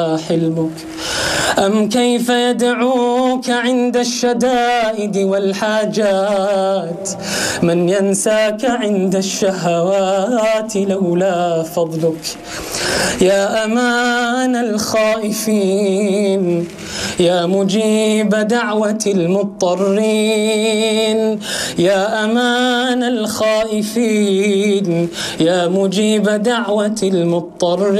حلمك؟ أم كيف يدعوك عند الشدائد والحاجات من ينساك عند الشهوات لولا فضلك؟ يا أمان الخائفين، يا مجيب دعوة المضطرين، يا أمان الخائفين، يا مجيب دعوة المضطرين.